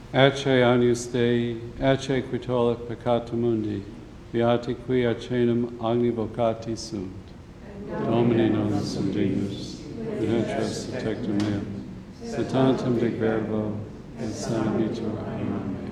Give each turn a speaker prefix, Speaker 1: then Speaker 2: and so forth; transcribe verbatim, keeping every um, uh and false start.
Speaker 1: Ecce agnus Dei, ecce qui tollit peccata mundi, beati qui acenum agni vocati sunt. Domini non sum dignus, in entras tectum meum, sed tantum de verbo, et sanabitur animam